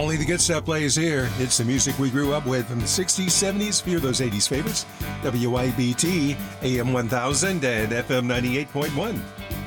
Only the good stuff plays here. It's the music we grew up with from the 60s, 70s, few of those 80s favorites. WYBT, AM 1000 and FM 98.1.